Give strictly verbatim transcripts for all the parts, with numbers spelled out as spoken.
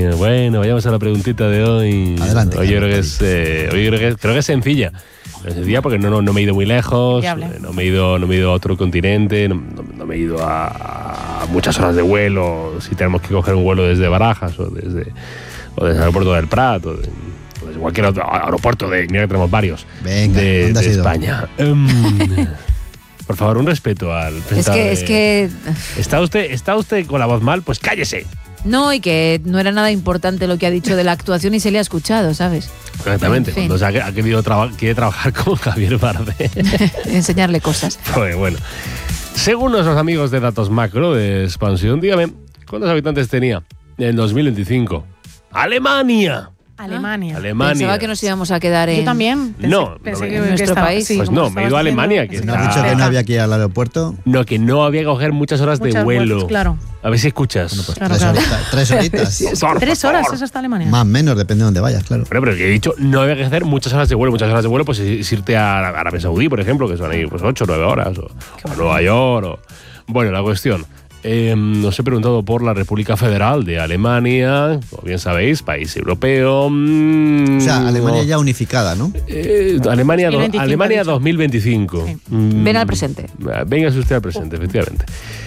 mío. Bueno, vayamos a la preguntita de hoy. Adelante. Hoy yo creo que es, eh, hoy creo que, creo que es sencilla. Es sencilla porque no, no, no me he ido muy lejos, eh, no me he ido, no me he ido a otro continente, no, no, no me he ido a, a muchas horas de vuelo. Si tenemos que coger un vuelo desde Barajas o desde, o desde el aeropuerto del Prat o, de, o desde cualquier otro aeropuerto de, mira que tenemos varios. Venga, de, ¿dónde has de ido? España. Um, por favor, un respeto al Es presentador. que, es que ¿Está usted, ¿Está usted con la voz mal? Pues cállese. no, y que no era nada importante lo que ha dicho de la actuación y se le ha escuchado, ¿sabes? Exactamente, En fin. cuando se ha, ha querido traba, quiere trabajar con Javier Bardem. Enseñarle cosas. Pues bueno, según nuestros amigos de Datos Macro de Expansión, dígame, ¿cuántos habitantes tenía en dos mil veinticinco? ¡Alemania! Alemania. Alemania. Pensaba que nos íbamos a quedar en... Yo también. Pensé, No, pensé no, que, en que nuestro estaba- país. sí, Pues como no, me he ido a estabas Alemania, diciendo, que ¿No pensé has está- dicho que no cerca. había que ir al aeropuerto? No, que no había que coger muchas horas Muchas de vuelo. vueltas, claro. A ver si escuchas. Bueno, pues Claro, tres, claro. horitas, tres horitas. Por Tres favor. horas es hasta Alemania. Más o menos, depende de dónde vayas, claro. Pero, pero que he dicho, no había que hacer muchas horas de vuelo. Muchas horas de vuelo, pues es irte a Arabia Saudí, por ejemplo, que son ahí pues ocho o nueve horas. O, o a Nueva York. O... Bueno, la cuestión. Eh, os he preguntado por la República Federal de Alemania, como bien sabéis, país europeo. Mm, O sea, Alemania no. ya unificada, ¿no? Eh, Alemania, do- dos mil veinticinco, Alemania ha dicho. dos mil veinticinco. Sí. Mm, Ven al presente. Véngase usted al presente, efectivamente.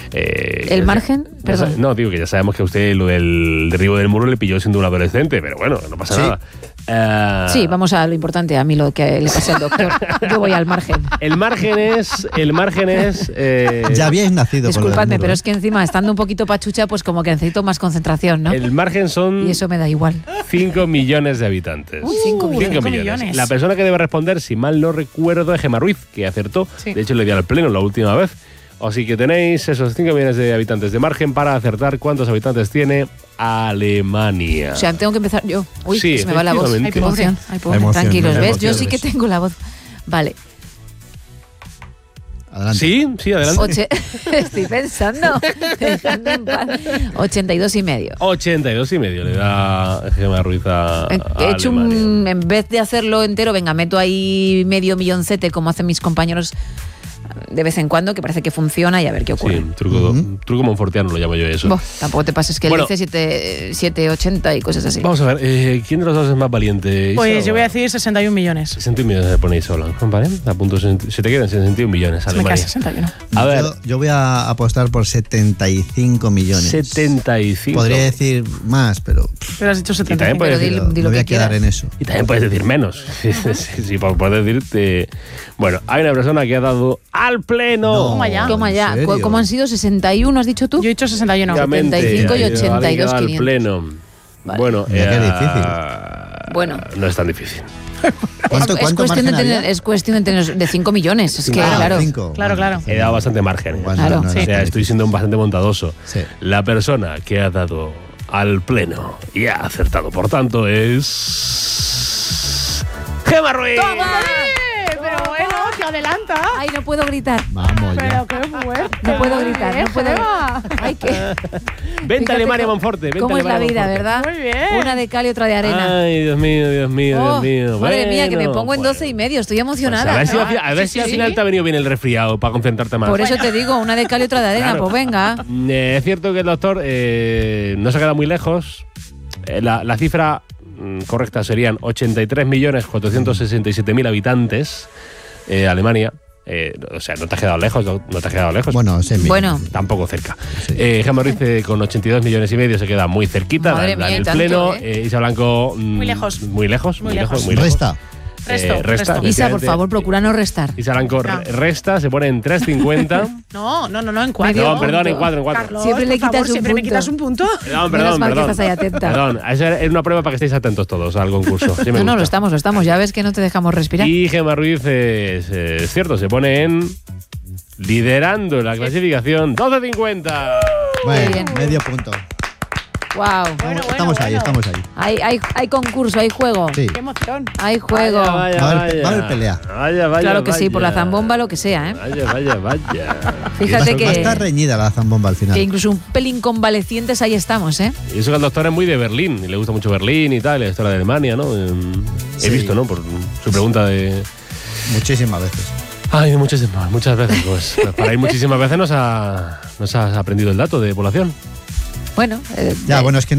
Eh, ¿El ya- margen? ya Perdón. sa- no, digo que ya sabemos que a usted lo del derribo del muro le pilló siendo un adolescente, pero bueno, no pasa Sí. nada. Eh, Sí, vamos a lo importante, a mí lo que le pase al doctor. Yo voy al margen. El margen es. El margen es. eh, Ya habíais nacido con lo del Disculpadme, muro, pero ¿eh? es que encima, estando un poquito pachucha, pues como que necesito más concentración, ¿no? El margen son Y eso me da igual. cinco millones de habitantes. Uy, cinco Uh, millones. cinco cinco millones. millones. La persona que debe responder, si mal no recuerdo, es Gemma Ruiz, que acertó. Sí. De hecho, le di al pleno la última vez. Así que tenéis esos cinco millones de habitantes de margen para acertar cuántos habitantes tiene Alemania. O sea, tengo que empezar yo. Uy, Sí, que se me va la voz. efectivamente. Qué emoción. Ay, pobre. La emoción, Tranquilos, la ¿ves? emoción, Yo sí que ¿ves? tengo la voz. Vale. Adelante. Sí, sí, adelante. Oche- Estoy pensando. Dejadme en paz. ochenta y dos y medio. ochenta y dos y medio le da Gemma Ruiz a, a He hecho Alemania. un, en vez de hacerlo entero, venga, meto ahí medio milloncete como hacen mis compañeros de vez en cuando, que parece que funciona y a ver qué ocurre. Sí, truco, Ujú. truco monfortiano lo llamo yo eso. Bo, tampoco te pases que Bueno. él dice siete ochenta y cosas así. Vamos a ver, eh, ¿quién de los dos es más valiente? Pues Isa yo o- voy a decir sesenta y un millones. sesenta y un millones se ponéis solo, ¿vale? A punto de sesenta, se te quedan sesenta y un millones, Se me queda Alemania. sesenta y uno. A ver, Yo, yo voy a apostar por setenta y cinco millones. setenta y cinco. Podría decir más, pero pff, Pero has dicho setenta y también cinco. puedes Pero di, decir- di me lo voy que a quedar quieras. en eso. Y también puedes decir menos. Sí, sí, sí, puedes decirte. Bueno, hay una persona que ha dado al pleno. No, Toma ya. Toma ¿en ya. serio? ¿Cómo han sido? ¿sesenta y uno has dicho tú? Yo he dicho sesenta y uno. Efectivamente, setenta y cinco y ha ido ochenta y alguien que dos, ha dado al quinientos. pleno. Vale. Bueno, Mira qué eh, difícil. Bueno. No es tan difícil. ¿Cuánto, es, cuánto cuestión de margen tener, había? es cuestión de tener de cinco millones. Es que, Ah, claro. cinco. Claro, claro. He dado bastante margen. Bueno, Claro. no, no, O no, sea, no, estoy siendo bastante bondadoso. Sí. La persona que ha dado al pleno y ha acertado, por tanto, es. ¡Gemma Ruiz! Pero bueno, te adelanta. Ay, no puedo gritar. Vamos ya. Pero qué fuerte. No puedo gritar, no puedo. Gemma. Ay, que. Vente Fíjate Alemania, cómo- Monforte. Vente ¿Cómo es la Alemania, vida, Monforte. verdad? Muy bien. Una de cal y otra de arena. Ay, Dios mío, Dios mío, Oh, Dios mío. madre mía, que me Bueno, pongo en bueno. doce y medio. Estoy Pues emocionada. a ver si, Ah, a ver sí, si al sí, final sí. te ha venido bien el resfriado para concentrarte más. Por eso te digo, una de cal y otra de arena. Claro. Pues venga. Eh, es cierto que el doctor eh, no se ha quedado muy lejos. Eh, la, la cifra mm, correcta serían ochenta y tres millones cuatrocientos sesenta y siete mil habitantes. Eh, Alemania. Eh, o sea, no te has quedado lejos, no, no te has quedado lejos. Bueno, sí, mira. Bueno. Tampoco cerca. Sí. Eh, Gemma Ruiz eh, con ochenta y dos millones y medio se queda muy cerquita. Madre da- da mía, en y el tanto, pleno. ¿eh? Eh, Isa Blanco. mm, Muy lejos. Muy lejos, muy Muy lejos. lejos. Muy lejos. Resta. Resto, Eh, resta, resto. Isa, por efectivamente. favor, procura no restar. Isa Blanco No. re- resta, se pone en tres cincuenta. No, no, no, no, en cuatro. Medio No, perdón, en punto. cuatro, en cuatro. Carlos, Siempre le por favor, quitas un siempre me punto. quitas un punto. Perdón, Menos perdón, mal que perdón. estás ahí atenta. Perdón, esa es una prueba para que estéis atentos todos al concurso. Sí me No, no, gusta. lo estamos, lo estamos. Ya ves que no te dejamos respirar. Y Gemma Ruiz es, es cierto, se pone en liderando la clasificación doce cincuenta. Bueno, bien. medio punto. Wow. Bueno, estamos ahí, bueno. estamos ahí. Hay, hay, hay concurso, hay juego. Sí. Qué emoción. Hay juego. Vaya, Va a vaya, haber- va a haber pelea. Vaya, vaya, Claro que sí, vaya. por la zambomba, lo que sea, ¿eh? Vaya, vaya, vaya. Fíjate Va a estar que, reñida la zambomba al final. que incluso un pelín convalecientes ahí estamos, ¿eh? Y eso que el doctor es muy de Berlín, y le gusta mucho Berlín y tal, la historia de Alemania, ¿no? Eh, He Sí. visto, ¿no? Por su pregunta de. Muchísimas veces. Ay, muchísimas, muchas veces. Pues, pues para ir muchísimas veces nos, ha, nos has aprendido el dato de población. Bueno, eh, Ya, eh, bueno, es que